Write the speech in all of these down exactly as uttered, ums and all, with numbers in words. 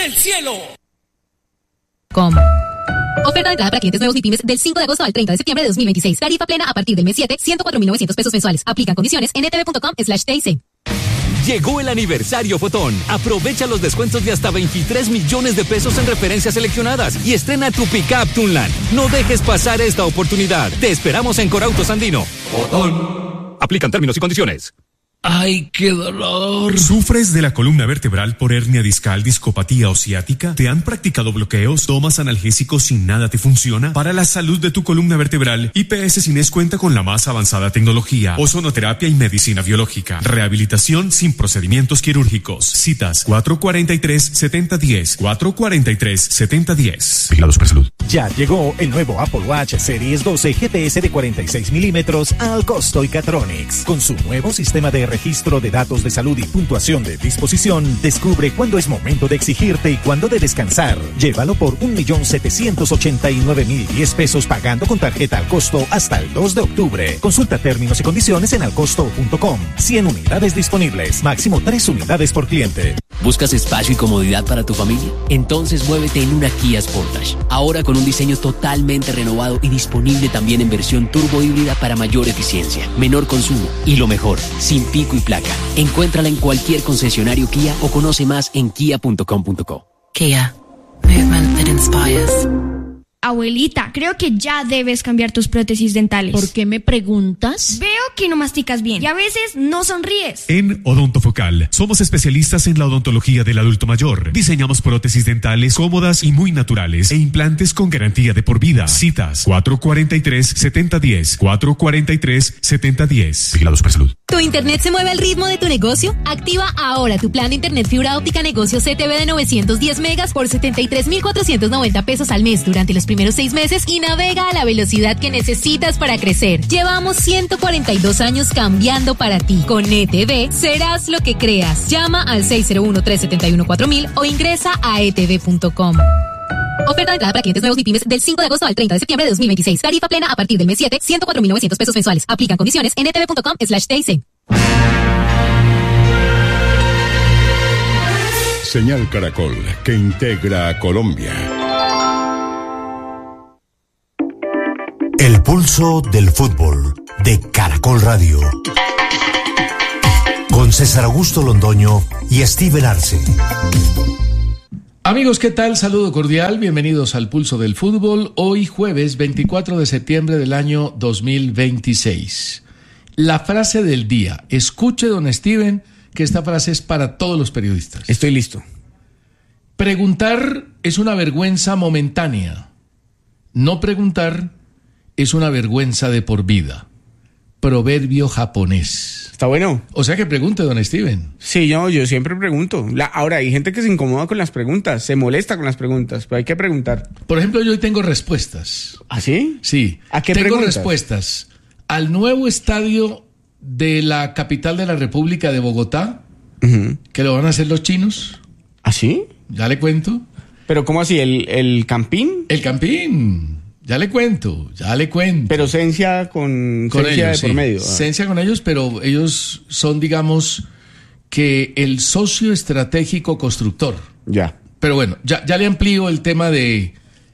del cielo. ¿Cómo? Oferta de entrada para clientes nuevos y pymes del cinco de agosto al treinta de septiembre de dos mil veintiséis. Tarifa plena a partir del mes siete, ciento cuatro mil novecientos pesos mensuales. Aplican condiciones en e t v punto com slash t i c. Llegó el aniversario Fotón. Aprovecha los descuentos de hasta veintitrés millones de pesos en referencias seleccionadas y estrena tu pickup Tunland. No dejes pasar esta oportunidad. Te esperamos en Corautos Andino. Fotón. Aplican términos y condiciones. ¡Ay, qué dolor! ¿Sufres de la columna vertebral por hernia discal, discopatía o ciática? ¿Te han practicado bloqueos? ¿Tomas analgésicos y nada te funciona? Para la salud de tu columna vertebral, I P S Cines cuenta con la más avanzada tecnología, ozonoterapia y medicina biológica. Rehabilitación sin procedimientos quirúrgicos. Citas cuatro cuatro tres, siete cero uno cero, cuatro cuatro tres, siete cero uno cero. Vigilados por salud. Ya llegó el nuevo Apple Watch Series doce G P S de cuarenta y seis milímetros al costo Icatronics. Con su nuevo sistema de registro de datos de salud y puntuación de disposición, descubre cuándo es momento de exigirte y cuándo de descansar. Llévalo por un millón setecientos ochenta y nueve mil diez pesos pagando con tarjeta al costo hasta el dos de octubre. Consulta términos y condiciones en alcosto punto com. cien unidades disponibles, máximo tres unidades por cliente. ¿Buscas espacio y comodidad para tu familia? Entonces muévete en una Kia Sportage. Ahora con un diseño totalmente renovado y disponible también en versión turbo híbrida para mayor eficiencia, menor consumo y lo mejor, sin pico y placa. Encuéntrala en cualquier concesionario Kia o conoce más en kia punto com punto co. Kia. Movement that inspires. Abuelita, creo que ya debes cambiar tus prótesis dentales. ¿Por qué me preguntas? Veo que no masticas bien y a veces no sonríes. En Odontofocal somos especialistas en la odontología del adulto mayor. Diseñamos prótesis dentales cómodas y muy naturales e implantes con garantía de por vida. Citas cuatro cuatro tres, siete cero uno cero, cuatro cuatro tres, siete cero uno cero. Vigilados por salud. ¿Tu internet se mueve al ritmo de tu negocio? Activa ahora tu plan de internet fibra óptica negocio C T V de novecientos diez megas por setenta y tres mil cuatrocientos noventa pesos al mes durante los primeros seis meses y navega a la velocidad que necesitas para crecer. Llevamos ciento cuarenta y dos años cambiando para ti. Con E T V serás lo que creas. Llama al seis cero uno, tres siete uno, cuatro mil o ingresa a e t v punto com. Oferta de entrada para clientes nuevos y pymes del cinco de agosto al treinta de septiembre de dos mil veintiséis. Tarifa plena a partir del mes siete, ciento cuatro mil novecientos pesos mensuales. Aplican condiciones en e t v punto com slash t i c. Señal Caracol, que integra a Colombia. El pulso del fútbol de Caracol Radio. Con César Augusto Londoño y Steven Arce. Amigos, ¿qué tal? Saludo cordial, bienvenidos al Pulso del Fútbol, hoy jueves veinticuatro de septiembre del año dos mil veintiséis. La frase del día, escuche don Steven, que esta frase es para todos los periodistas. Estoy listo. Preguntar es una vergüenza momentánea, no preguntar es una vergüenza de por vida. Proverbio japonés. Está bueno. O sea que pregunte, don Steven. Sí, yo, yo siempre pregunto. La, ahora, hay gente que se incomoda con las preguntas, se molesta con las preguntas, pero hay que preguntar. Por ejemplo, yo hoy tengo respuestas. ¿Ah, sí? Sí. ¿A qué tengo preguntas? respuestas al nuevo estadio de la capital de la República de Bogotá, uh-huh. que lo van a hacer los chinos. ¿Ah, sí? Ya le cuento. ¿Pero cómo así? ¿El, el Campín? El Campín. Ya le cuento, ya le cuento. Pero Cencia con, con Cencia ellos, de por sí. medio. Ah. Cencia con ellos, pero ellos son, digamos, que el socio estratégico constructor. Ya. Pero bueno, ya, ya le amplío el tema de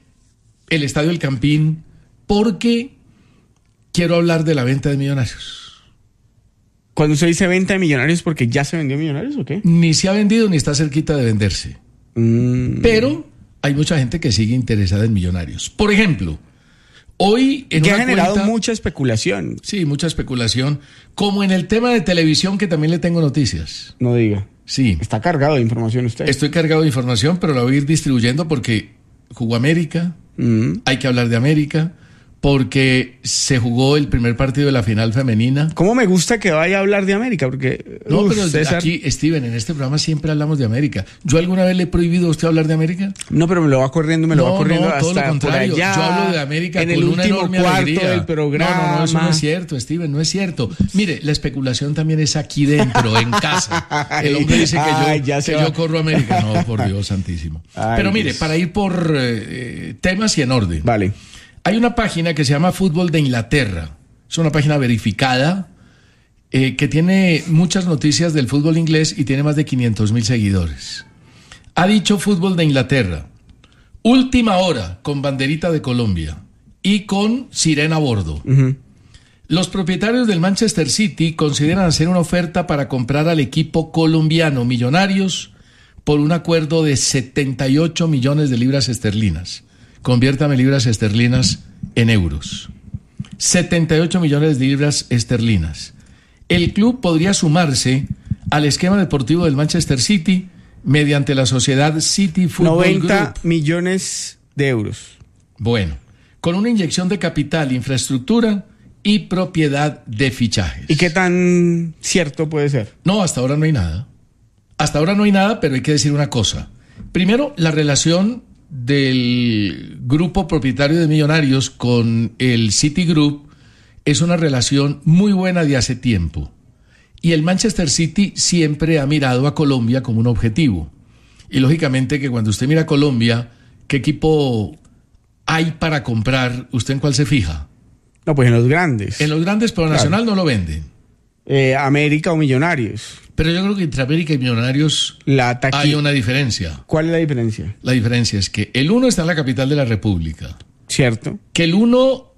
el Estadio El Campín, porque quiero hablar de la venta de Millonarios. Cuando usted dice venta de Millonarios, ¿porque ya se vendió Millonarios o qué? Ni se ha vendido ni está cerquita de venderse. Mm. Pero hay mucha gente que sigue interesada en Millonarios. Por ejemplo, hoy en que una ha generado cuenta, mucha especulación. Sí, mucha especulación. Como en el tema de televisión, que también le tengo noticias. No diga. Sí. Está cargado de información usted. Estoy cargado de información, pero la voy a ir distribuyendo porque jugó América. Mm. Hay que hablar de América. Porque se jugó el primer partido de la final femenina. ¿Cómo me gusta que vaya a hablar de América? Porque no, uf, pero César... aquí, Steven, en este programa siempre hablamos de América. ¿Yo alguna vez le he prohibido a usted hablar de América? No, pero me lo va corriendo, me no, lo va corriendo no, hasta todo lo contrario. por allá. Yo hablo de América en con el una último enorme cuarto alegría. del programa. No, no, no, eso no es cierto, Steven, no es cierto. Mire, la especulación también es aquí dentro, en casa. El hombre dice que Ay, yo, ya que yo corro a América. No, por Dios santísimo. Ay, pero mire, Dios. Para ir por eh, temas y en orden. Vale. Hay una página que se llama Fútbol de Inglaterra. Es una página verificada eh, que tiene muchas noticias del fútbol inglés y tiene más de quinientos mil seguidores. Ha dicho Fútbol de Inglaterra, última hora con banderita de Colombia y con sirena a bordo. Uh-huh. Los propietarios del Manchester City consideran hacer una oferta para comprar al equipo colombiano Millonarios por un acuerdo de setenta y ocho millones de libras esterlinas. Conviértame libras esterlinas en euros. setenta y ocho millones de libras esterlinas. El club podría sumarse al esquema deportivo del Manchester City mediante la sociedad City Football noventa Group. millones de euros. Bueno, con una inyección de capital, infraestructura y propiedad de fichajes. ¿Y qué tan cierto puede ser? No, hasta ahora no hay nada. Hasta ahora no hay nada, pero hay que decir una cosa. Primero, la relación del grupo propietario de Millonarios con el Citigroup es una relación muy buena de hace tiempo. Y el Manchester City siempre ha mirado a Colombia como un objetivo. Y lógicamente que cuando usted mira a Colombia, ¿qué equipo hay para comprar? ¿Usted en cuál se fija? No, pues en los grandes. En los grandes, pero Claro. Nacional no lo venden. Eh, América o Millonarios. Pero yo creo que entre América y Millonarios La taqui- hay una diferencia. ¿Cuál es la diferencia? La diferencia es que el uno está en la capital de la República. Cierto. Que el uno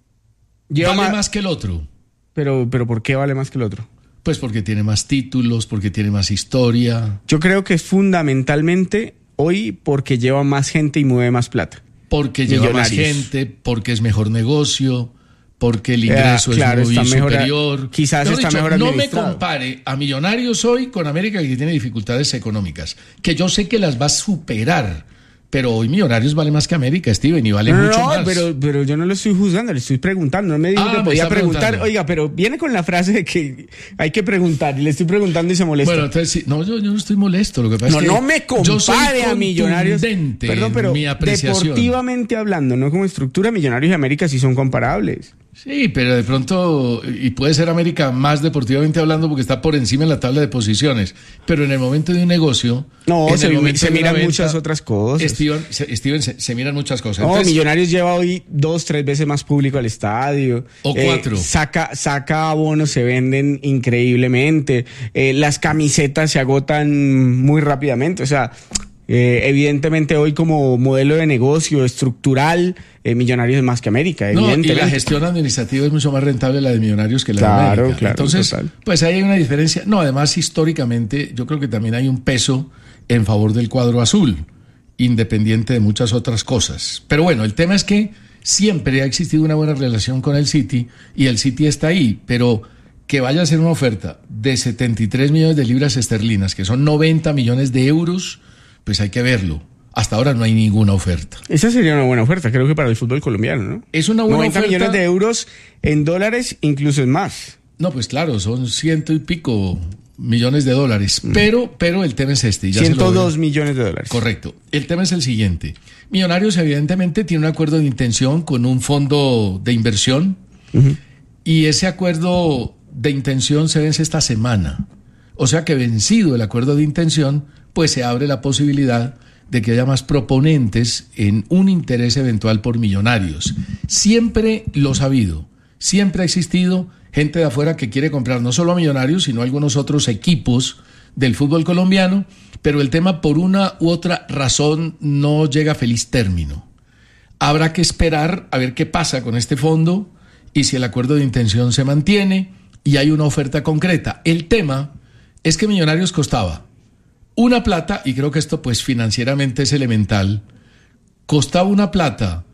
Lleva vale más- más que el otro. Pero, pero ¿por qué vale más que el otro? Pues porque tiene más títulos, porque tiene más historia, Yo creo que es fundamentalmente hoy porque lleva más gente y mueve más plata. porque lleva más Millonarios. gente, porque es mejor negocio, porque el ingreso Eh, claro, es muy está mejor- superior. quizás Mejor está dicho, mejor no me administrado. compare a Millonarios hoy con América, que tiene dificultades económicas, que yo sé que las va a superar, pero hoy Millonarios vale más que América, Steven, y vale no, mucho no, más. pero, pero yo no lo estoy juzgando, le estoy preguntando. No me dijo Ah, que me podía está preguntar. preguntando. Oiga, pero viene con la frase de que hay que preguntar y le estoy preguntando y se molesta. Bueno, entonces, sí, no, yo, yo no estoy molesto. Lo que pasa no, es que no me yo soy compare a Millonarios. contundente Perdón, en pero mi apreciación. deportivamente hablando, no como estructura, Millonarios y América sí son comparables. Sí, pero de pronto, y puede ser América más deportivamente hablando porque está por encima en la tabla de posiciones, pero en el momento de un negocio... No, en se, el momento se de una miran venta, muchas otras cosas. Steven, se, Steven, se, se miran muchas cosas. No, Entonces, Millonarios lleva hoy dos, tres veces más público al estadio. O cuatro. saca, saca abonos, se venden increíblemente. Eh, las camisetas se agotan muy rápidamente. O sea, eh, evidentemente hoy como modelo de negocio estructural, eh, Millonarios es más que América. no, y Evidentemente. la gestión administrativa es mucho más rentable la de Millonarios que la Claro, de América. claro, Entonces, total. pues ahí hay una diferencia. No, además, históricamente, yo creo que también hay un peso en favor del cuadro azul, independiente de muchas otras cosas. Pero bueno, el tema es que siempre ha existido una buena relación con el City y el City está ahí, pero que vaya a hacer una oferta de setenta y tres millones de libras esterlinas, que son noventa millones de euros, pues hay que verlo. Hasta ahora no hay ninguna oferta. Esa sería una buena oferta, creo que para el fútbol colombiano, ¿no? Es una buena noventa oferta. millones de euros en dólares, incluso es más. No, pues claro, son ciento y pico millones de dólares. Mm. Pero, pero el tema es este. Ya ciento dos se lo millones de dólares. Correcto. El tema es el siguiente. Millonarios evidentemente tiene un acuerdo de intención con un fondo de inversión uh-huh. y ese acuerdo de intención se vence esta semana. O sea que vencido el acuerdo de intención, pues se abre la posibilidad de que haya más proponentes en un interés eventual por Millonarios. Siempre lo ha habido, siempre ha existido gente de afuera que quiere comprar no solo a Millonarios, sino a algunos otros equipos del fútbol colombiano, pero el tema por una u otra razón no llega a feliz término. Habrá que esperar a ver qué pasa con este fondo y si el acuerdo de intención se mantiene y hay una oferta concreta. El tema es que Millonarios costaba una plata, y creo que esto pues financieramente es elemental, costaba una plata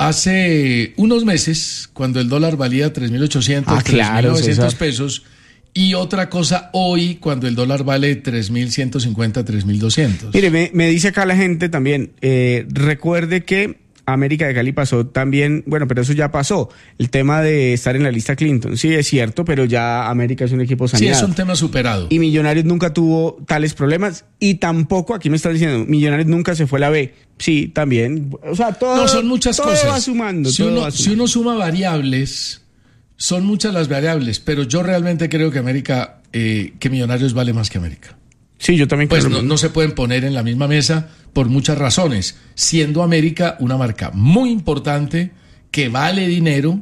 hace unos meses, cuando el dólar valía tres mil ochocientos, ah, tres mil novecientos claro, pesos, y otra cosa hoy, cuando el dólar vale tres mil ciento cincuenta, tres mil doscientos. Mire, me, me dice acá la gente también, eh, recuerde que América de Cali pasó también, bueno, pero eso ya pasó, el tema de estar en la lista Clinton, sí es cierto, pero ya América es un equipo saneado. Sí, es un tema superado. Y Millonarios nunca tuvo tales problemas y tampoco, aquí me están diciendo, Millonarios nunca se fue a la B, sí, también, o sea, todo, no, son muchas todo cosas. va sumando. Si, todo uno, va si sumando. uno suma variables, son muchas las variables, pero yo realmente creo que América, eh, que Millonarios vale más que América. Sí, yo también creo. Pues no, no se pueden poner en la misma mesa por muchas razones, siendo América una marca muy importante, que vale dinero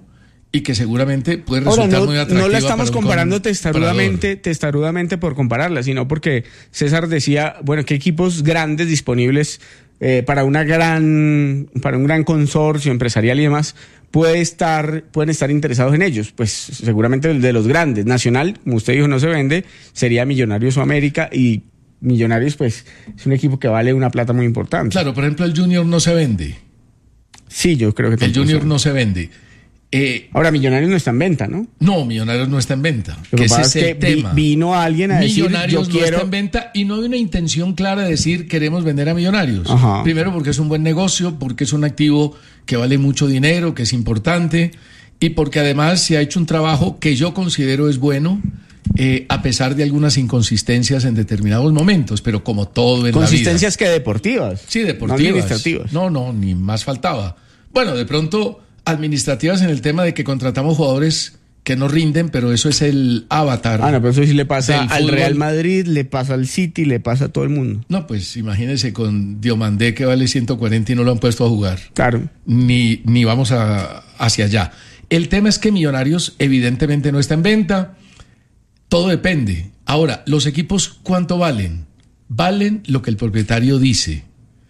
y que seguramente puede resultar Ahora, no, muy atractiva. no la estamos para un comparando testarudamente, comprador. testarudamente por compararla, sino porque César decía, bueno, ¿qué equipos grandes disponibles eh, para una gran, para un gran consorcio empresarial y demás puede estar, pueden estar interesados en ellos? Pues seguramente el de los grandes. Nacional, como usted dijo, no se vende, sería Millonarios o América, y Millonarios pues es un equipo que vale una plata muy importante. Claro, por ejemplo, el Junior no se vende. Sí, yo creo que el Junior no se vende. Eh, Ahora, Millonarios no está en venta, ¿no? No, Millonarios no está en venta. Lo que ese pasa es es el que vi- tema. vino alguien a decir, Millonarios yo no quiero... está en venta y no hay una intención clara de decir queremos vender a Millonarios. Ajá. Primero porque es un buen negocio, porque es un activo que vale mucho dinero, que es importante, y porque además se ha hecho un trabajo que yo considero es bueno, eh, a pesar de algunas inconsistencias en determinados momentos, pero como todo en la vida. Consistencias que deportivas. Sí, deportivas. No administrativas. No, no, ni más faltaba. Bueno, de pronto administrativas en el tema de que contratamos jugadores que no rinden, pero eso es el avatar. Ah, no, pero eso sí le pasa del al fútbol. Real Madrid, le pasa al City, le pasa a todo el mundo. No, pues imagínese con Diomandé que vale ciento cuarenta y no lo han puesto a jugar. Claro. Ni, ni vamos a, hacia allá. El tema es que Millonarios evidentemente no está en venta. Todo depende. Ahora, los equipos, ¿cuánto valen? Valen lo que el propietario dice.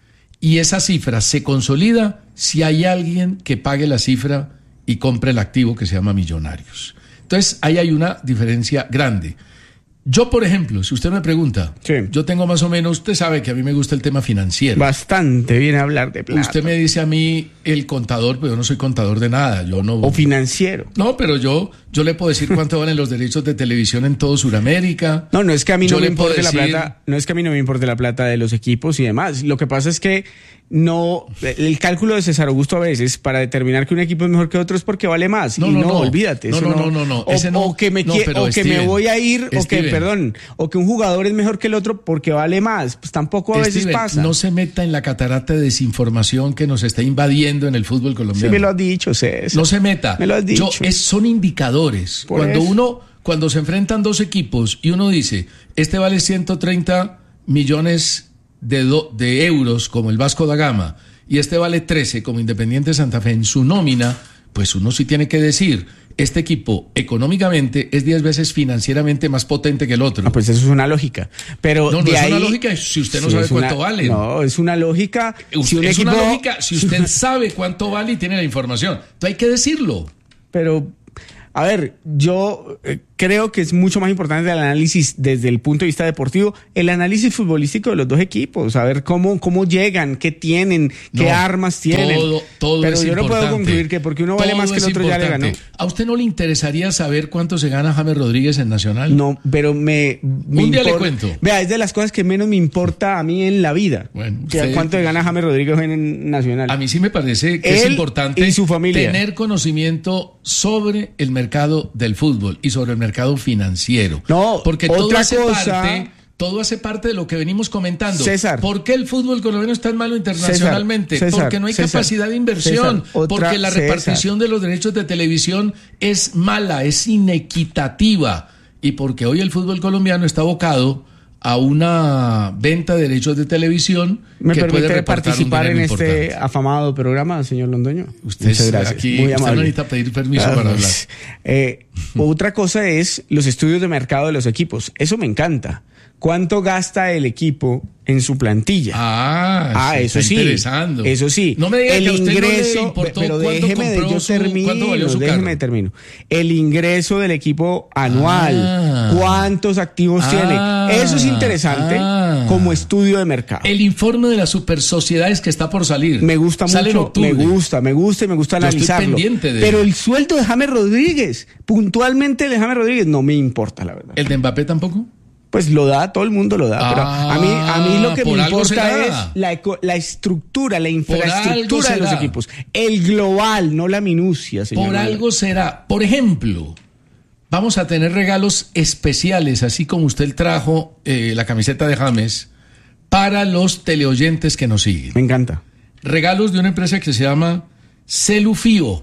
Y esa cifra se consolida si hay alguien que pague la cifra y compre el activo que se llama Millonarios. Entonces, ahí hay una diferencia grande. Yo, por ejemplo, si usted me pregunta, sí. yo tengo más o menos, usted sabe que a mí me gusta el tema financiero. Bastante bien hablar de plata. Usted me dice a mí el contador, pero yo no soy contador de nada. Yo no. O financiero. No, pero yo, yo le puedo decir cuánto valen los derechos de televisión en todo Sudamérica. No, no es que a mí Yo no me le puedo importe decir- la plata, no es que a mí no me importe la plata de los equipos y demás. Lo que pasa es que no, el cálculo de César Augusto a veces para determinar que un equipo es mejor que otro es porque vale más. No, y no, no, no. olvídate. No, eso no, no, no, no. O, Ese no- o que me no, quie- pero o que Steven, me voy a ir, o que, Steven. perdón, o que un jugador es mejor que el otro porque vale más. Pues tampoco a veces Steven, pasa. no se meta en la catarata de desinformación que nos está invadiendo en el fútbol colombiano. Sí me lo has dicho, César. No se meta. Me lo has dicho. Yo, es, son indicadores. Por Cuando eso. uno, cuando se enfrentan dos equipos y uno dice, este vale ciento treinta millones de, do- de euros como el Vasco da Gama y este vale trece como Independiente Santa Fe en su nómina, pues uno sí tiene que decir, este equipo económicamente es diez veces financieramente más potente que el otro. Ah, pues eso es una lógica. Pero no, no de es ahí, una lógica si usted no Sí, sabe es una- cuánto vale. No, es una lógica. Usted- Si un es equipo- una lógica si usted sabe cuánto vale y tiene la información. Entonces hay que decirlo. Pero, a ver, yo eh, creo que es mucho más importante el análisis desde el punto de vista deportivo, el análisis futbolístico de los dos equipos, a ver cómo, cómo llegan, qué tienen, qué No, armas tienen. Todo, todo Pero es yo no puedo importante. concluir que porque uno vale Todo más que el es otro ya le ganó. importante. ¿A usted no le interesaría saber cuánto se gana James Rodríguez en Nacional? No, pero me, me Un día le impor- cuento. Vea, es de las cosas que menos me importa a mí en la vida. Bueno, Que usted- ¿Cuánto gana James Rodríguez en, en Nacional? A mí sí me parece que es Él importante y su familia. tener conocimiento sobre el mercado del fútbol y sobre el mercado financiero. No, porque todo otra hace cosa- parte, todo hace parte de lo que venimos comentando. César. ¿Por qué el fútbol colombiano es tan malo internacionalmente? César, porque no hay César, capacidad de inversión, César, otra- porque la César. repartición de los derechos de televisión es mala, es inequitativa y porque hoy el fútbol colombiano está abocado a una venta de derechos de televisión ¿Me que puede permite repartir participar un en dinero este importante. afamado programa, señor Londoño? Usted Muchas es- gracias. aquí Muy usted no amable. necesita pedir permiso Ah, para pues, hablar. eh, otra cosa es los estudios de mercado de los equipos. Eso me encanta. ¿Cuánto gasta el equipo en su plantilla? Ah, Ah, se eso está sí. interesando. Eso sí. No me diga el que a usted no le ingreso, importó pero cuánto déjeme de compró yo su- termino, cuánto valió su déjeme carro. termino. El ingreso del equipo anual, Ah. cuántos activos Ah. tiene. Eso es interesante Ah. como estudio de mercado. El informe de las super sociedades que está por salir. Me gusta Sale en mucho, octubre. me gusta, me gusta y me gusta Yo estoy analizarlo. pendiente de Pero él. el sueldo de James Rodríguez, puntualmente el de James Rodríguez, no me importa, la verdad. ¿El de Mbappé tampoco? Pues lo da, todo el mundo lo da. Ah, pero a mí, a mí lo que por me algo importa será. es la, eco- la estructura, la algo infraestructura de los será. equipos. El global, no la minucia, señor. Por Manuel. algo será. Por ejemplo, vamos a tener regalos especiales, así como usted trajo eh, la camiseta de James, para los teleoyentes que nos siguen. Me encanta. Regalos de una empresa que se llama Celufío.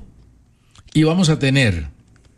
Y vamos a tener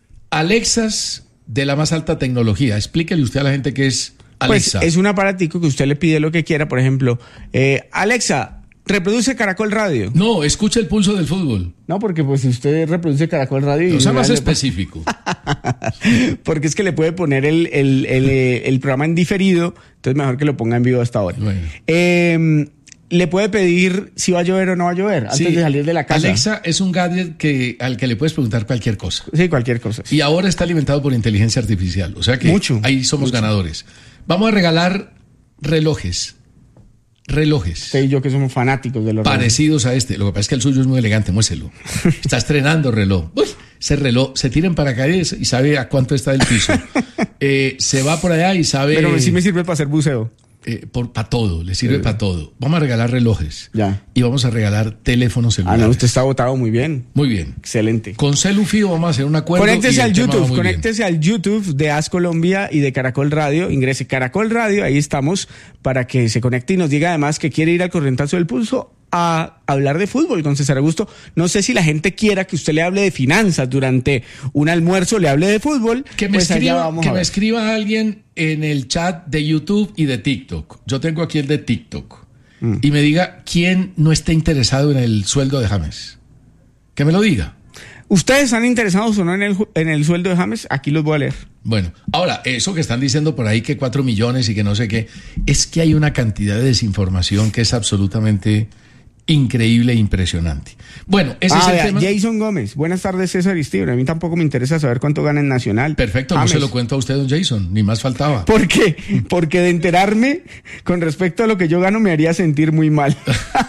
Alexas de la más alta tecnología. Explíquele usted a la gente qué es Pues Alexa. es un aparatico que usted le pide lo que quiera. Por ejemplo, eh, Alexa, reproduce Caracol Radio. No, escucha el pulso del fútbol. No, porque pues si usted reproduce Caracol Radio... No sea más específico. Porque es que le puede poner el, el, el, el programa en diferido, entonces mejor que lo ponga en vivo hasta ahora. Bueno. Eh, le puede pedir si va a llover o no va a llover antes Sí, de salir de la casa. Alexa es un gadget que, al que le puedes preguntar cualquier cosa. Sí, cualquier cosa. Y ahora está alimentado por inteligencia artificial. O sea que Mucho, ahí somos mucho. ganadores. Vamos a regalar relojes. Relojes. Usted y yo que somos fanáticos de los Parecidos a este. Lo que pasa es que el suyo es muy elegante, muéselo. Está estrenando reloj. Uy, ese reloj se tira en paracaídas y sabe a cuánto está del piso. Eh, se va por allá y sabe... Pero sí me sirve para hacer buceo. Eh, para todo, le sirve Sí. para todo. Vamos a regalar relojes. Ya. Y vamos a regalar teléfonos Ah, celulares. no, usted está votado muy bien. Muy bien. Excelente. Con Celufío vamos a hacer un acuerdo. Conéctese y el al tema va YouTube, muy bien. conéctese al YouTube de As Colombia y de Caracol Radio. Ingrese Caracol Radio, ahí estamos, para que se conecte y nos diga además que quiere ir al corrientazo del pulso a hablar de fútbol con César Augusto. No sé si la gente quiera que usted le hable de finanzas durante un almuerzo, le hable de fútbol. Que me, pues allá escriba, vamos que a me ver. escriba alguien en el chat de YouTube y de TikTok. Yo tengo aquí el de TikTok. Mm. Y me diga quién no está interesado en el sueldo de James. Que me lo diga. ¿Ustedes están interesados o no en el, en el sueldo de James? Aquí los voy a leer. Bueno, ahora, eso que están diciendo por ahí que cuatro millones y que no sé qué, es que hay una cantidad de desinformación que es absolutamente increíble e impresionante. Bueno, ese ah, es el vea, tema. Jason Gómez, buenas tardes, César y Steven. A mí tampoco me interesa saber cuánto gana en Nacional. Perfecto, James. no se lo cuento a usted, don Jason, ni más faltaba. ¿Por qué? Porque de enterarme con respecto a lo que yo gano me haría sentir muy mal.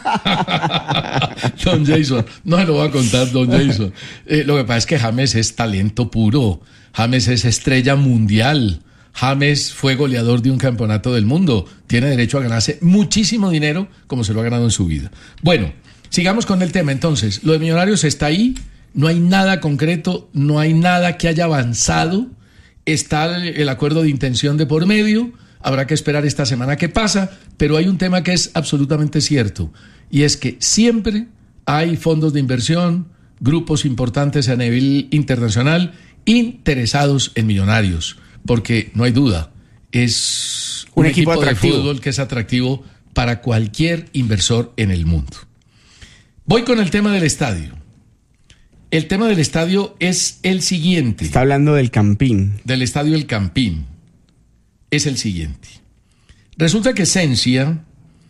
Don Jason, no se lo voy a contar, don Jason. Eh, lo que pasa es que James es talento puro. James es estrella mundial. James fue goleador de un campeonato del mundo. Tiene derecho a ganarse muchísimo dinero como se lo ha ganado en su vida. Bueno, sigamos con el tema entonces. Lo de Millonarios está ahí. No hay nada concreto, no hay nada que haya avanzado. Está el acuerdo de intención de por medio. Habrá que esperar esta semana qué pasa. Pero hay un tema que es absolutamente cierto. Y es que siempre hay fondos de inversión, grupos importantes a nivel internacional interesados en Millonarios. Porque no hay duda, es un, un equipo, equipo de fútbol que es atractivo para cualquier inversor en el mundo. Voy con el tema del estadio. El tema del estadio es el siguiente. Está hablando del Campín. Del estadio El Campín. Es el siguiente. Resulta que Sensia,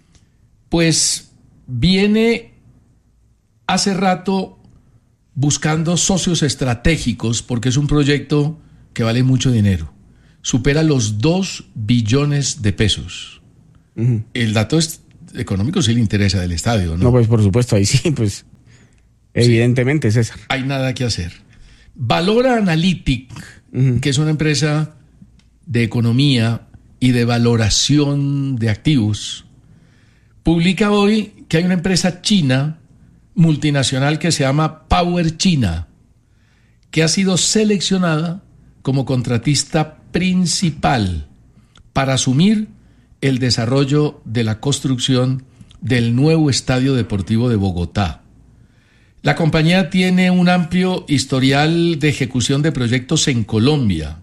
pues, viene hace rato buscando socios estratégicos porque es un proyecto que vale mucho dinero. Supera los dos billones de pesos. Uh-huh. El dato es económico sí le interesa del estadio, ¿no? No, pues por supuesto, ahí sí, pues evidentemente, sí. César. Hay nada que hacer. Valora Analytic, uh-huh. que es una empresa de economía y de valoración de activos, publica hoy que hay una empresa china multinacional que se llama Power China, que ha sido seleccionada como contratista principal para asumir el desarrollo de la construcción del nuevo Estadio Deportivo de Bogotá. La compañía tiene un amplio historial de ejecución de proyectos en Colombia.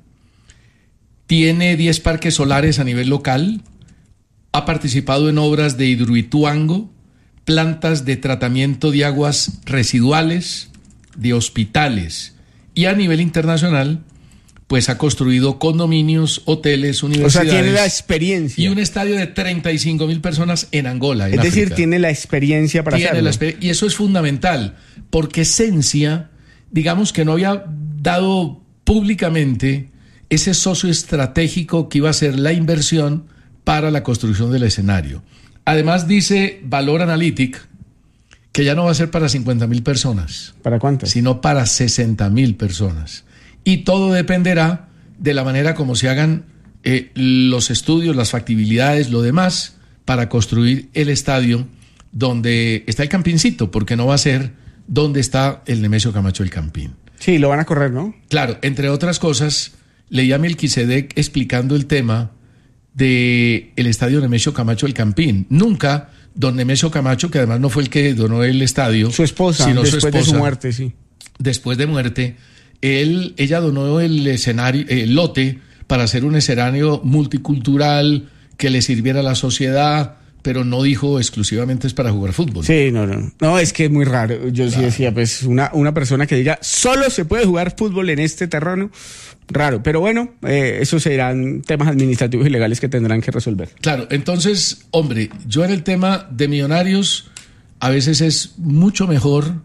Tiene diez parques solares a nivel local, ha participado en obras de Hidroituango, plantas de tratamiento de aguas residuales, de hospitales, y a nivel internacional pues ha construido condominios, hoteles, universidades. O sea, tiene la experiencia. Y un estadio de treinta y cinco mil personas en Angola, en Es decir, África. tiene la experiencia para tiene hacerlo. La exper- y eso es fundamental, porque Sensia, digamos que no había dado públicamente ese socio estratégico que iba a ser la inversión para la construcción del escenario. Además dice Valor Analytic que ya no va a ser para cincuenta mil personas. ¿Para cuántas? Sino para sesenta mil personas. Y todo dependerá de la manera como se hagan eh, los estudios, las factibilidades, lo demás, para construir el estadio donde está el Campincito, porque no va a ser donde está el Nemesio Camacho El Campín. Sí, lo van a correr, ¿no? Claro, entre otras cosas, leía a Melquisedec explicando el tema del estadio Nemesio Camacho El Campín. Nunca don Nemesio Camacho, que además no fue el que donó el estadio, su esposa, sino después su esposa, de su muerte, sí. Después de muerte, él, ella donó el escenario, el lote para hacer un escenario multicultural que le sirviera a la sociedad, pero no dijo exclusivamente es para jugar fútbol. Sí, no, no. No, es que es muy raro. Yo sí decía, pues, una, una persona que diga, solo se puede jugar fútbol en este terreno, raro. Pero bueno, eh, esos serán temas administrativos y legales que tendrán que resolver. Claro, entonces, hombre, yo en el tema de Millonarios, a veces es mucho mejor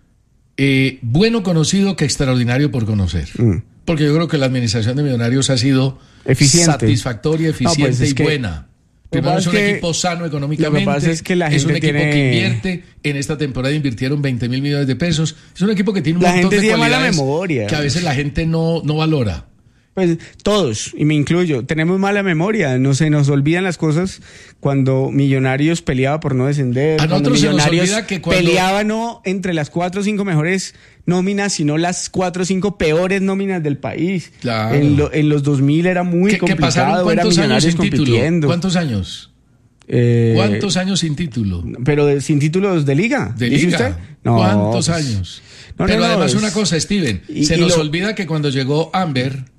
eh, bueno conocido que extraordinario por conocer. Mm. Porque yo creo que la administración de Millonarios ha sido eficiente, satisfactoria, eficiente no, pues es y que, buena. Primero es un que, equipo sano económicamente. Lo que pasa es que la gente es un equipo tiene... que invierte. En esta temporada invirtieron veinte mil millones de pesos. Es un equipo que tiene un la montón gente de tiene cualidades mala memoria. Que a veces la gente no, no valora. Pues todos, y me incluyo, tenemos mala memoria, no se nos olvidan las cosas cuando Millonarios peleaba por no descender, a cuando Millonarios se nos olvida que cuando... peleaba no entre las cuatro o cinco mejores nóminas, sino las cuatro o cinco peores nóminas del país. Claro. En, lo, en los dos mil era muy ¿Qué, complicado, ¿qué era Millonarios sin compitiendo. Título? ¿Cuántos años? Eh, ¿Cuántos años sin título? Pero de, sin títulos de liga. ¿De ¿dice liga? usted? No, ¿Cuántos pues, años? No, pero no, no, además es... una cosa, Steven, y, se y nos lo... olvida que cuando llegó Amber,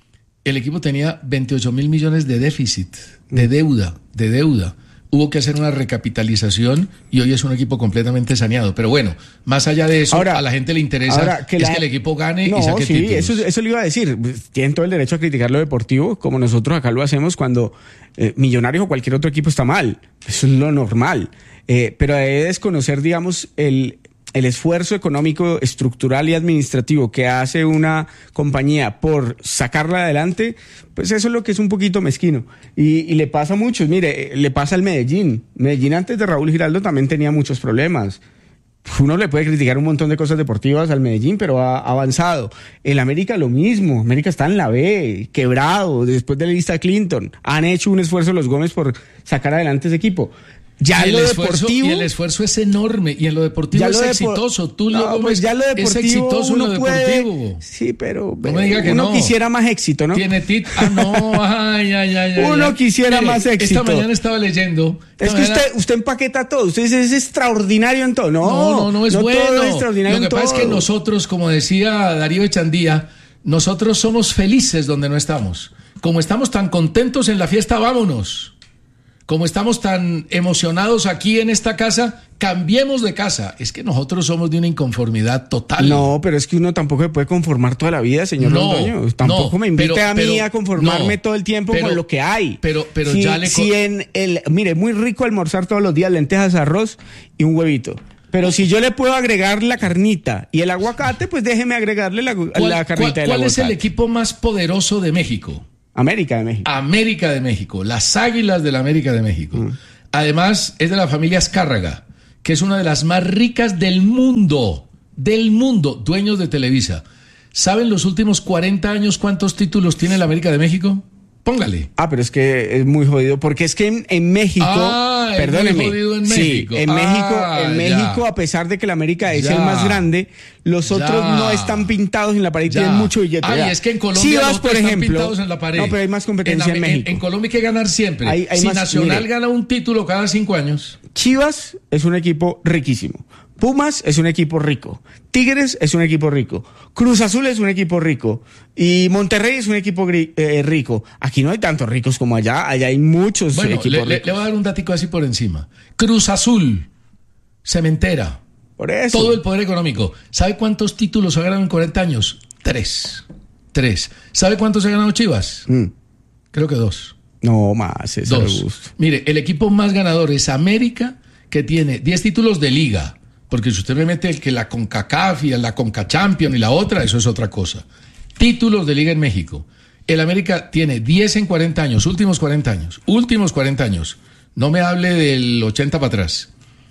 el equipo tenía veintiocho mil millones de déficit, de deuda, de deuda. Hubo que hacer una recapitalización y hoy es un equipo completamente saneado. Pero bueno, más allá de eso, ahora, a la gente le interesa que es la... que el equipo gane no, y saque sí, títulos. Eso, eso le iba a decir. Tienen todo el derecho a criticar lo deportivo, como nosotros acá lo hacemos cuando eh, Millonarios o cualquier otro equipo está mal. Eso es lo normal. Eh, pero debe desconocer, digamos, el... el esfuerzo económico, estructural y administrativo que hace una compañía por sacarla adelante, pues eso es lo que es un poquito mezquino. Y, y le pasa a muchos, mire, le pasa al Medellín. Medellín antes de Raúl Giraldo también tenía muchos problemas. Uno le puede criticar un montón de cosas deportivas al Medellín, pero ha avanzado. El América lo mismo. América está en la B, quebrado, después de la lista Clinton. Han hecho un esfuerzo los Gómez por sacar adelante ese equipo. Ya y, lo el esfuerzo, deportivo, y el esfuerzo es enorme y en lo deportivo ya es lo depo- exitoso. Tú no, lo pues ya lo deportivo es exitoso en lo uno puede, deportivo. sí, pero no me diga que uno no. quisiera más éxito, ¿no? Tiene tit, ah no, ay, ay, ay, ay uno ay. quisiera Mire, más éxito. Esta mañana estaba leyendo. Es que mañana... usted usted empaqueta todo, usted dice es extraordinario en todo. No, no, no, no es no bueno. Todo es extraordinario lo que en pasa todo. es que nosotros, como decía Darío Echandía, nosotros somos felices donde no estamos. Como estamos tan contentos en la fiesta, vámonos. Como estamos tan emocionados aquí en esta casa, cambiemos de casa. Es que nosotros somos de una inconformidad total. No, pero es que uno tampoco se puede conformar toda la vida, señor no, Londoño. Tampoco no, me invite pero, a mí pero, a conformarme no, todo el tiempo pero, con lo que hay. Pero, pero si, ya le... Si en el, mire, muy rico almorzar todos los días lentejas, arroz y un huevito. Pero si yo le puedo agregar la carnita y el aguacate, pues déjeme agregarle la, ¿Cuál, la carnita cuál, y el ¿Cuál aguacate. es el equipo más poderoso de México? América de México. América de México, las Águilas de la América de México. Mm. Además, es de la familia Azcárraga, que es una de las más ricas del mundo, del mundo, dueños de Televisa. ¿Saben los últimos cuarenta años cuántos títulos tiene la América de México? Póngale. Ah, pero es que es muy jodido, porque es que en, en México, ah, perdóneme, es muy jodido en México. Sí, en ah, México, en México, ya. a pesar de que la América es ya. el más grande, los otros ya. no están pintados en la pared, ya. tienen mucho billete. Ay, ya. es que en Colombia Chivas, los por están ejemplo, pintados en la pared. No, pero hay más competencia en, en México. En, en Colombia hay que ganar siempre. Hay, hay si más, Nacional mire, gana un título cada cinco años. Chivas es un equipo riquísimo. Pumas es un equipo rico. Tigres es un equipo rico. Cruz Azul es un equipo rico. Y Monterrey es un equipo gri- eh, rico. Aquí no hay tantos ricos como allá. Allá hay muchos bueno, equipos le, ricos. Le, le voy a dar un datico así por encima. Cruz Azul, Cementera. Por eso. Todo el poder económico. ¿Sabe cuántos títulos ha ganado en cuarenta años? Tres. Tres. ¿Sabe cuántos ha ganado Chivas? Mm. Creo que dos. No más, eso dos. me gusta. Mire, el equipo más ganador es América, que tiene diez títulos de liga. Porque si usted me mete el que la CONCACAF y la CONCACHAMPION y la otra, eso es otra cosa. Títulos de liga en México. El América tiene diez en cuarenta años, últimos cuarenta años. Últimos cuarenta años. No me hable del ochenta para atrás.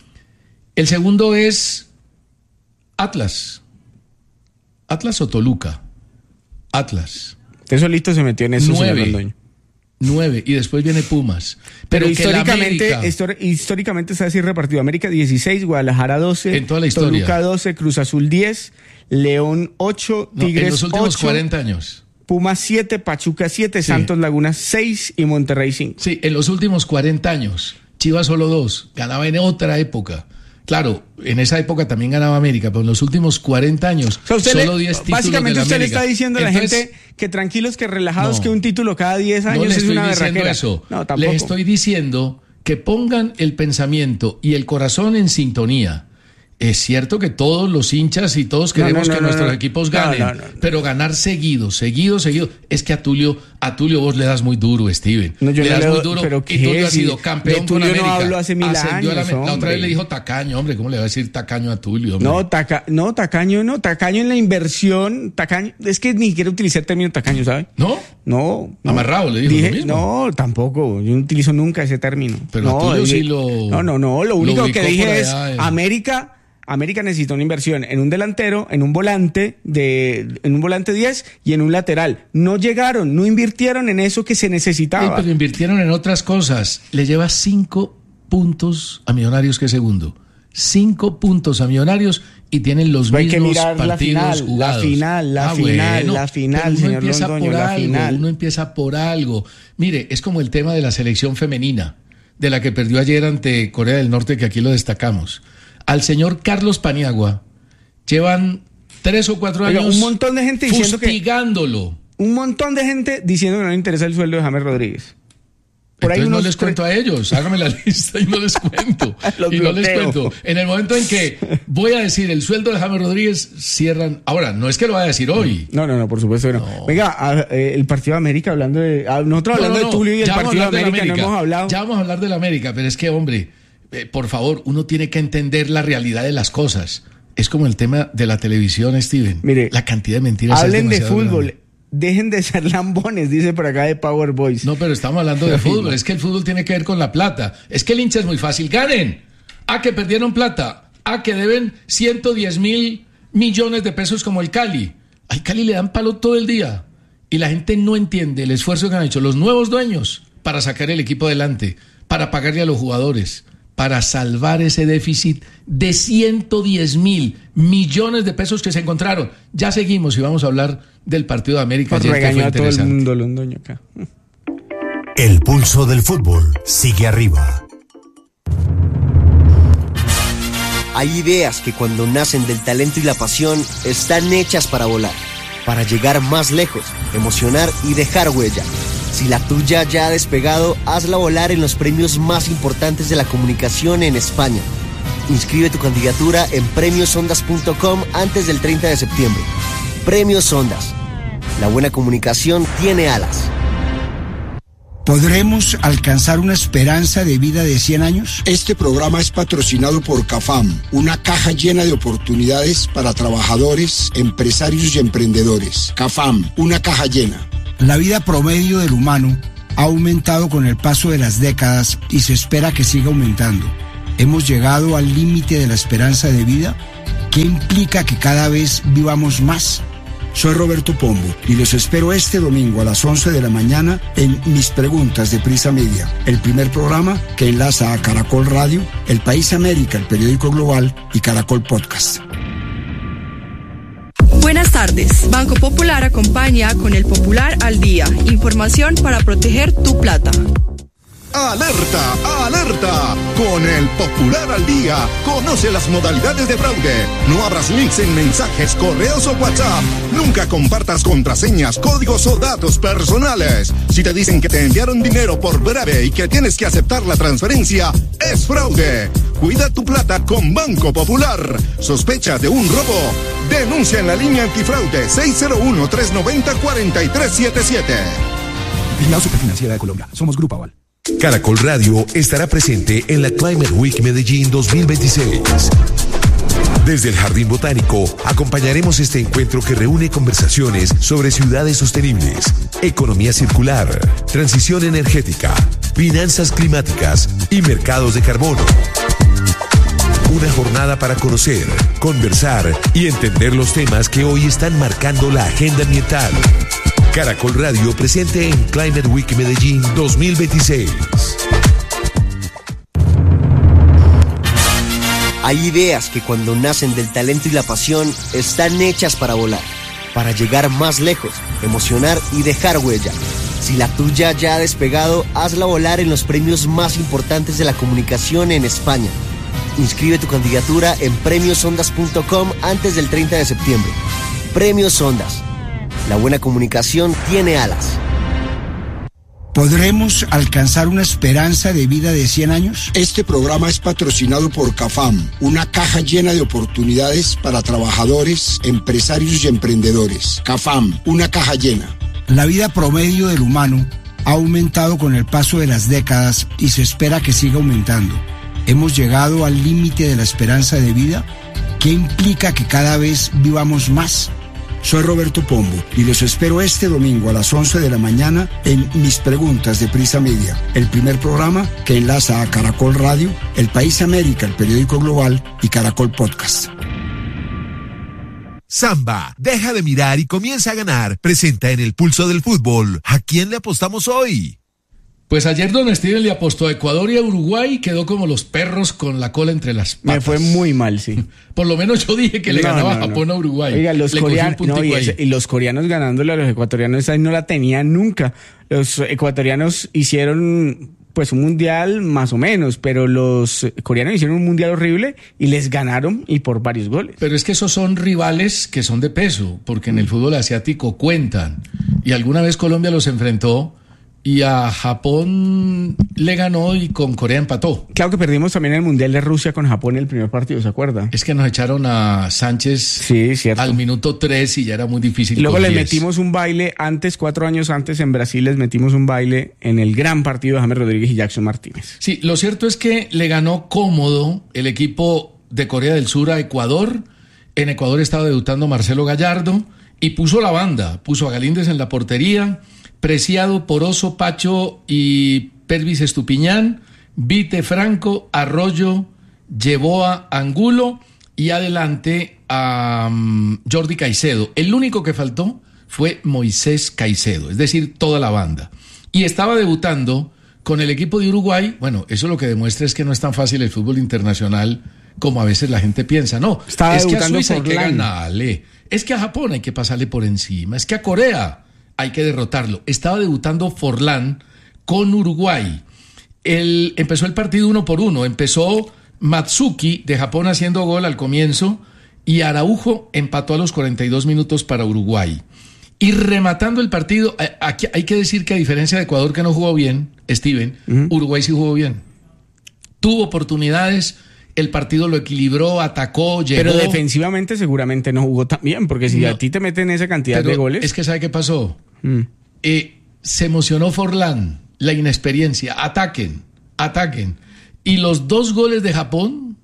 El segundo es Atlas. Atlas o Toluca. Atlas. Usted solito se metió en eso, Nueve. señor Londoño. Nueve, y después viene Pumas. Pero, Pero históricamente, América, histor- históricamente está así repartido. América dieciséis, Guadalajara doce, en toda la historia. Toluca doce, Cruz Azul diez, León ocho, no, Tigres en los últimos ocho, cuarenta años. Pumas siete, Pachuca siete, Sí. Santos Laguna seis y Monterrey cinco. Sí, en los últimos cuarenta años. Chivas solo dos. Ganaba en otra época. Claro, en esa época también ganaba América, pero en los últimos cuarenta años, O sea, usted solo le- diez títulos básicamente de la usted le América. está diciendo a la Entonces, gente que tranquilos, que relajados, no, que un título cada diez años no le es estoy una diciendo berraquera. eso. No, tampoco. Les estoy diciendo que pongan el pensamiento y el corazón en sintonía. Es cierto que todos los hinchas y todos queremos no, no, no, que no, nuestros no, equipos ganen, no, no, no, no. pero ganar seguido, seguido, seguido. Es que a Tulio, a Tulio vos le das muy duro, Steven. No, yo le das le muy duro pero y Tulio ha sido campeón con América. No hablo hace mil años, la, la otra vez le dijo tacaño, hombre, ¿cómo le va a decir tacaño a Tulio? Hombre? No, taca, no, tacaño no, tacaño en la inversión, tacaño, es que ni siquiera utilicé el término tacaño, ¿sabes? ¿No? No. no Amarrado, le dijo dije, lo mismo. No, tampoco, yo no utilizo nunca ese término. Pero no, a Tulio dije, sí lo... No, no, no, lo único lo que dije es en... América... América necesita una inversión en un delantero, en un volante de, en un volante diez y en un lateral. No llegaron, no invirtieron en eso que se necesitaba. Sí, pero invirtieron en otras cosas. Le lleva cinco puntos a Millonarios que segundo. Cinco puntos a Millonarios y tienen los Hay mismos que mirar partidos la final, jugados. La final, la ah, final, bueno, la final, uno señor empieza Londoño, por la algo, final. Uno empieza por algo. Mire, es como el tema de la selección femenina, de la que perdió ayer ante Corea del Norte, que aquí lo destacamos. Al señor Carlos Paniagua llevan tres o cuatro años Oiga, un montón de gente diciendo fustigándolo. Que, un montón de gente diciendo que no le interesa el sueldo de James Rodríguez. Por Entonces ahí no les cuento a ellos, hágame la lista y no les cuento. y no les cuento. En el momento en que voy a decir el sueldo de James Rodríguez, cierran. Ahora, no es que lo vaya a decir hoy. No, no, no, por supuesto que no. no. Venga, a, eh, el partido de América, hablando de. A, nosotros hablando no, no, no. de Tulio y el partido de América, de América, no hemos hablado. Ya vamos a hablar de la América, pero es que, hombre, eh, por favor, uno tiene que entender la realidad de las cosas. Es como el tema de la televisión, Steven. Mire, la cantidad de mentiras. Hablen es de fútbol. Grande. Dejen de ser lambones, dice por acá de Power Boys. No, pero estamos hablando de fútbol. Es que el fútbol tiene que ver con la plata. Es que el hincha es muy fácil. ¡Ganen! Ah, que perdieron plata. Ah, que deben ciento diez mil millones de pesos como el Cali. Al Cali le dan palo todo el día. Y la gente no entiende el esfuerzo que han hecho los nuevos dueños para sacar el equipo adelante, para pagarle a los jugadores, para salvar ese déficit de ciento diez mil millones de pesos que se encontraron. Ya seguimos y vamos a hablar del partido de América. Ayer, que fue a todo el mundo, Londoño, acá. El pulso del fútbol sigue arriba. Hay ideas que cuando nacen del talento y la pasión están hechas para volar, para llegar más lejos, emocionar y dejar huella. Si la tuya ya ha despegado, hazla volar en los premios más importantes de la comunicación en España. Inscribe tu candidatura en premios ondas punto com antes del treinta de septiembre. Premios Ondas. La buena comunicación tiene alas. ¿Podremos alcanzar una esperanza de vida de cien años? Este programa es patrocinado por CAFAM, una caja llena de oportunidades para trabajadores, empresarios y emprendedores. CAFAM, una caja llena. La vida promedio del humano ha aumentado con el paso de las décadas y se espera que siga aumentando. ¿Hemos llegado al límite de la esperanza de vida? ¿Qué implica que cada vez vivamos más? Soy Roberto Pombo y los espero este domingo a las once de la mañana en Mis Preguntas de Prisa Media, el primer programa que enlaza a Caracol Radio, El País América, el periódico global y Caracol Podcast. Buenas tardes. Banco Popular acompaña con el Popular al Día. Información para proteger tu plata. ¡Alerta! ¡Alerta! Con el Popular al Día, conoce las modalidades de fraude. No abras links en mensajes, correos o WhatsApp. Nunca compartas contraseñas, códigos o datos personales. Si te dicen que te enviaron dinero por breve y que tienes que aceptar la transferencia, es fraude. Cuida tu plata con Banco Popular. ¿Sospecha de un robo? Denuncia en la línea antifraude seis cero uno, tres nueve cero, cuatro tres siete siete. Vigilado Superfinanciera de Colombia. Somos Grupo Aval. Caracol Radio estará presente en la Climate Week Medellín dos mil veintiséis. Desde el Jardín Botánico acompañaremos este encuentro que reúne conversaciones sobre ciudades sostenibles, economía circular, transición energética, finanzas climáticas y mercados de carbono. Una jornada para conocer, conversar y entender los temas que hoy están marcando la agenda ambiental. Caracol Radio presente en Climate Week Medellín dos mil veintiséis. Hay ideas que cuando nacen del talento y la pasión están hechas para volar, para llegar más lejos, emocionar y dejar huella. Si la tuya ya ha despegado, hazla volar en los premios más importantes de la comunicación en España. Inscribe tu candidatura en premios ondas punto com antes del treinta de septiembre. Premios Ondas. La buena comunicación tiene alas. ¿Podremos alcanzar una esperanza de vida de cien años? Este programa es patrocinado por CAFAM, una caja llena de oportunidades para trabajadores, empresarios y emprendedores. CAFAM, una caja llena. La vida promedio del humano ha aumentado con el paso de las décadas y se espera que siga aumentando. Hemos llegado al límite de la esperanza de vida, que implica que cada vez vivamos más. Soy Roberto Pombo y los espero este domingo a las once de la mañana en Mis Preguntas de Prisa Media, el primer programa que enlaza a Caracol Radio, El País América, el periódico global, y Caracol Podcast. Samba, deja de mirar y comienza a ganar. Presenta en el Pulso del Fútbol. ¿A quién le apostamos hoy? Pues ayer don Steven le apostó a Ecuador y a Uruguay y quedó como los perros con la cola entre las patas. Me fue muy mal, sí. Por lo menos yo dije que le no, ganaba no, no. Japón a Uruguay. Oiga, los le coreanos un no, y, ahí. y los coreanos ganándole a los ecuatorianos, esa no la tenían nunca. Los ecuatorianos hicieron pues un mundial más o menos, pero los coreanos hicieron un mundial horrible y les ganaron y por varios goles. Pero es que esos son rivales que son de peso, porque en el fútbol asiático cuentan. Y alguna vez Colombia los enfrentó y a Japón le ganó y con Corea empató. Claro que perdimos también el Mundial de Rusia con Japón en el primer partido, ¿se acuerda? Es que nos echaron a Sánchez sí, cierto. al minuto tres y ya era muy difícil. Y luego les diez. metimos un baile antes, cuatro años antes en Brasil, les metimos un baile en el gran partido de James Rodríguez y Jackson Martínez. Sí, lo cierto es que le ganó cómodo el equipo de Corea del Sur a Ecuador. En Ecuador estaba debutando Marcelo Gallardo y puso la banda, puso a Galíndez en la portería, Preciado, Poroso, Pacho y Pervis Estupiñán, Vite Franco, Arroyo, Yeboa, Angulo y adelante a um, Jordi Caicedo. El único que faltó fue Moisés Caicedo, es decir, toda la banda. Y estaba debutando con el equipo de Uruguay. Bueno, eso lo que demuestra es que no es tan fácil el fútbol internacional como a veces la gente piensa. No, estaba es que a Suiza hay por que Lang. ganarle, es que a Japón hay que pasarle por encima, es que a Corea hay que derrotarlo. Estaba debutando Forlán con Uruguay. El, empezó el partido uno por uno. Empezó Matsuki de Japón haciendo gol al comienzo y Araujo empató a los cuarenta y dos minutos para Uruguay. Y rematando el partido, aquí hay que decir que a diferencia de Ecuador que no jugó bien, Steven, uh-huh. Uruguay sí jugó bien. Tuvo oportunidades, el partido lo equilibró, atacó, llegó. Pero defensivamente seguramente no jugó tan bien, porque si no. a ti te meten esa cantidad Pero de goles. Es que ¿sabe qué pasó? Mm. Eh, se emocionó Forlán, la inexperiencia. Ataquen, ataquen. Y los dos goles de Japón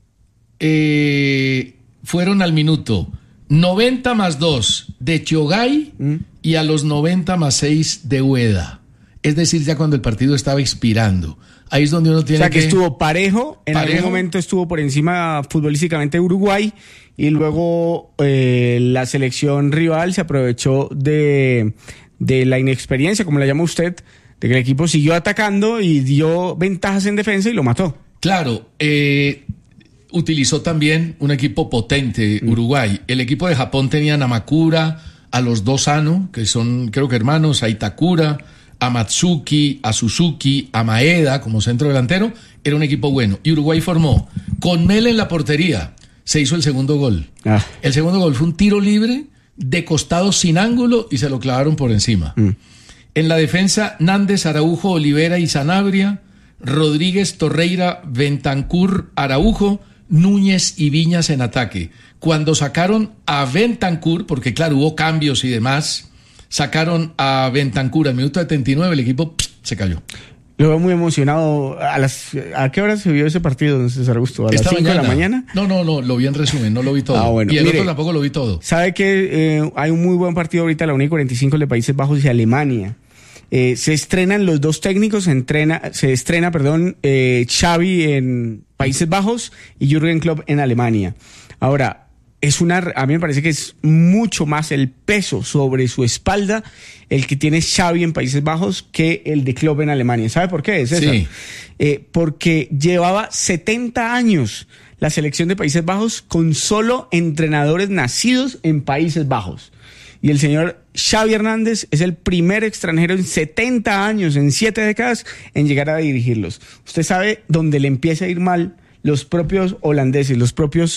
eh, fueron al minuto noventa más dos de Chogai mm. y a los noventa más seis de Ueda. Es decir, ya cuando el partido estaba expirando. Ahí es donde uno tiene que... O sea, que, que estuvo parejo, en parejo. algún momento estuvo por encima futbolísticamente de Uruguay y luego eh, la selección rival se aprovechó de, de la inexperiencia, como la llama usted, de que el equipo siguió atacando y dio ventajas en defensa y lo mató. Claro, eh, utilizó también un equipo potente, mm. Uruguay. El equipo de Japón tenía a Namakura, a los dos Ano, que son creo que hermanos, a Itakura, a Matsuki, a Suzuki, a Maeda como centro delantero. Era un equipo bueno. Y Uruguay formó con Mele en la portería. Se hizo el segundo gol. Ah. El segundo gol fue un tiro libre de costado sin ángulo y se lo clavaron por encima. Mm. En la defensa, Nández, Araujo, Olivera y Sanabria, Rodríguez, Torreira, Bentancur, Araujo, Núñez y Viñas en ataque. Cuando sacaron a Bentancur, porque claro, hubo cambios y demás, sacaron a Bentancur al minuto setenta y nueve, el equipo pss, se cayó. Lo veo muy emocionado. ¿A las ¿A qué hora se vio ese partido, César Augusto? ¿A Esta las cinco mañana. de la mañana? No, no, no, lo vi en resumen, no lo vi todo. Ah, bueno. Y el Mire, otro tampoco lo vi todo. ¿Sabe que eh, hay un muy buen partido ahorita, la una y cuarenta y cinco de Países Bajos y Alemania? Eh, se estrenan los dos técnicos, se, entrena, se estrena, perdón, eh, Xavi en Países Bajos y Jürgen Klopp en Alemania. Ahora, es una, a mí me parece que es mucho más el peso sobre su espalda el que tiene Xavi en Países Bajos que el de Klopp en Alemania. ¿Sabe por qué? César? Sí. Eh, porque llevaba setenta años la selección de Países Bajos con solo entrenadores nacidos en Países Bajos. Y el señor Xavi Hernández es el primer extranjero en setenta años, en siete décadas, en llegar a dirigirlos. Usted sabe dónde le empieza a ir mal los propios holandeses, los propios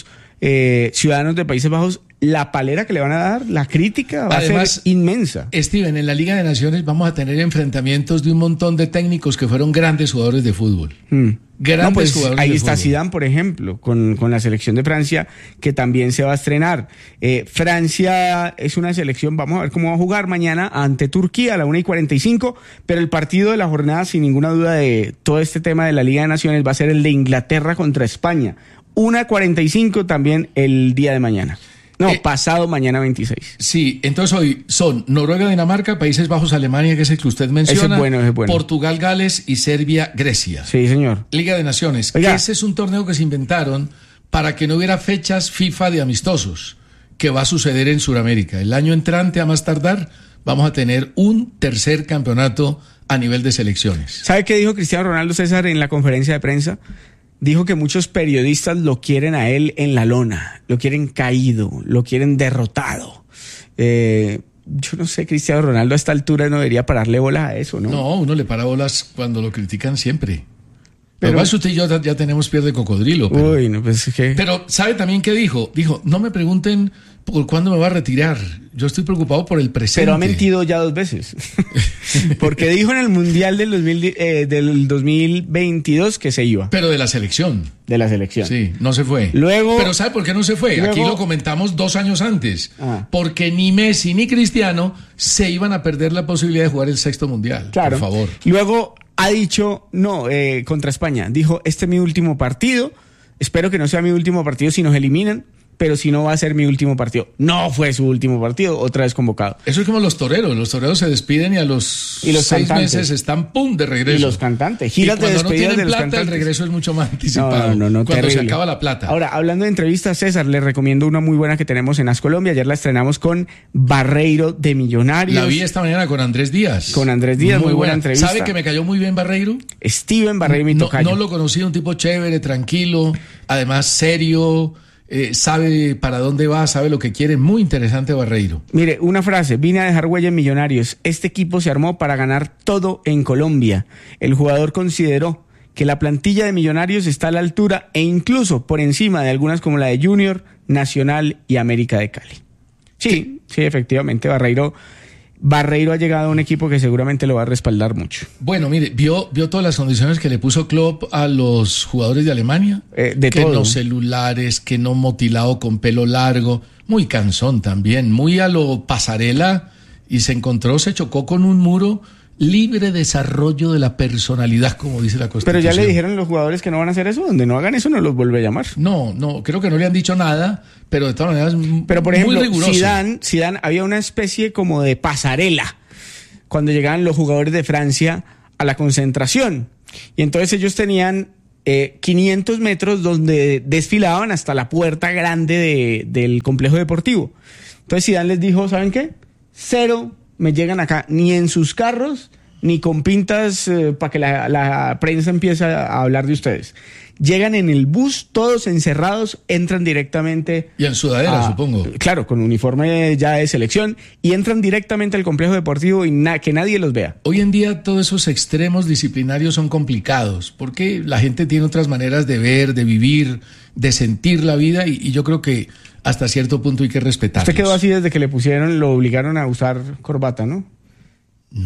eh, ciudadanos de Países Bajos, la palera que le van a dar, la crítica va Además, a ser inmensa. Steven, en la Liga de Naciones vamos a tener enfrentamientos de un montón de técnicos que fueron grandes jugadores de fútbol. Hmm. Grandes no, pues, jugadores ahí de está fútbol. Zidane, por ejemplo, con, con la selección de Francia, que también se va a estrenar. Eh, Francia es una selección, vamos a ver cómo va a jugar mañana ante Turquía a la una y cuarenta y cinco, pero el partido de la jornada, sin ninguna duda, de todo este tema de la Liga de Naciones va a ser el de Inglaterra contra España. una cuarenta y cinco también el día de mañana. No, eh, pasado mañana veintiséis. Sí, entonces hoy son Noruega, Dinamarca, Países Bajos, Alemania, que es el que usted menciona. Ese es bueno, ese es bueno. Portugal, Gales y Serbia, Grecia. Sí, señor. Liga de Naciones. Oiga. Ese es un torneo que se inventaron para que no hubiera fechas FIFA de amistosos, que va a suceder en Sudamérica. El año entrante, a más tardar, vamos a tener un tercer campeonato a nivel de selecciones. ¿Sabe qué dijo Cristiano Ronaldo, César, en la conferencia de prensa? Dijo que muchos periodistas lo quieren a él en la lona, lo quieren caído, lo quieren derrotado. Eh, yo no sé, Cristiano Ronaldo a esta altura no debería pararle bolas a eso, ¿no? No, uno le para bolas cuando lo critican siempre. Pero igual usted y yo ya tenemos piel de cocodrilo. Pero, uy, no, pues es que... pero ¿sabe también qué dijo? Dijo, no me pregunten por cuándo me va a retirar. Yo estoy preocupado por el presente. Pero ha mentido ya dos veces. Porque dijo en el Mundial del, dos mil, eh, del dos mil veintidós que se iba. Pero de la selección. De la selección. Sí, no se fue. Luego... Pero ¿sabe por qué no se fue? Luego, aquí lo comentamos dos años antes. Ah. Porque ni Messi ni Cristiano se iban a perder la posibilidad de jugar el sexto Mundial. Claro. Por favor. Luego... ha dicho, no, eh, contra España, dijo, este es mi último partido, espero que no sea mi último partido si nos eliminan, pero si no va a ser mi último partido. No fue su último partido, otra vez convocado. Eso es como los toreros, los toreros se despiden y a los, y los seis cantantes. meses están pum de regreso. Y los cantantes, giras de despedidas no tienen de los plata, cantantes. El regreso es mucho más anticipado. No, no, no, cuando terrible. se acaba la plata. Ahora, hablando de entrevistas, César, le recomiendo una muy buena que tenemos en As Colombia. Ayer la estrenamos con Barreiro de Millonarios. La vi esta mañana con Andrés Díaz. Con Andrés Díaz, muy, muy buena, buena entrevista. ¿Sabe que me cayó muy bien Barreiro? Steven Barreiro, mi no, tocayo. No lo conocí, un tipo chévere, tranquilo, además serio. Eh, sabe para dónde va, sabe lo que quiere, muy interesante Barreiro. Mire, una frase, vine a dejar huella en Millonarios, este equipo se armó para ganar todo en Colombia. El jugador consideró que la plantilla de Millonarios está a la altura e incluso por encima de algunas como la de Junior, Nacional y América de Cali. Sí, sí, efectivamente, Barreiro... Barreiro ha llegado a un equipo que seguramente lo va a respaldar mucho. Bueno, mire, vio, vio todas las condiciones que le puso Klopp a los jugadores de Alemania. Eh, de que todo. no celulares, que no motilado con pelo largo, muy cansón también, muy a lo pasarela, y se encontró, se chocó con un muro. Libre desarrollo de la personalidad, como dice la Constitución. Pero ya le dijeron los jugadores que no van a hacer eso, donde no hagan eso no los vuelve a llamar. No, no, creo que no le han dicho nada, pero de todas maneras pero por ejemplo, muy riguroso. Zidane, Zidane, había una especie como de pasarela cuando llegaban los jugadores de Francia a la concentración. Y entonces ellos tenían eh, quinientos metros donde desfilaban hasta la puerta grande de, del complejo deportivo. Entonces Zidane les dijo, ¿saben qué? Cero me llegan acá, ni en sus carros, ni con pintas eh, para que la, la prensa empiece a hablar de ustedes. Llegan en el bus, todos encerrados, entran directamente... Y en sudadera, a, supongo. Claro, con uniforme ya de selección, y entran directamente al complejo deportivo y na, que nadie los vea. Hoy en día todos esos extremos disciplinarios son complicados, porque la gente tiene otras maneras de ver, de vivir, de sentir la vida, y, y yo creo que hasta cierto punto hay que respetarlos. Usted quedó así desde que le pusieron, lo obligaron a usar corbata, ¿no?